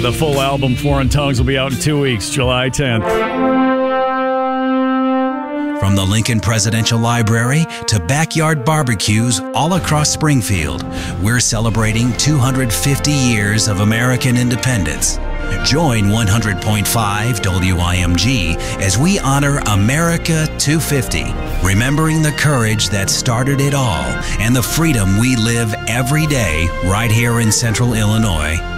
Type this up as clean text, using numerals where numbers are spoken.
The full album, Foreign Tongues, will be out in 2 weeks, July 10th. From the Lincoln Presidential Library to backyard barbecues all across Springfield, we're celebrating 250 years of American independence. Join 100.5 WIMG as we honor America 250, remembering the courage that started it all and the freedom we live every day right here in Central Illinois.